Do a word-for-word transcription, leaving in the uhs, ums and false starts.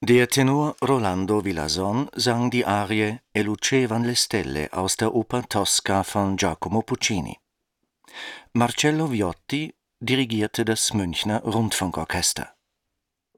Der Tenor Rolando Villazon sang die Arie E lucevan le stelle aus der Oper Tosca von Giacomo Puccini. Marcello Viotti dirigierte das Münchner Rundfunkorchester.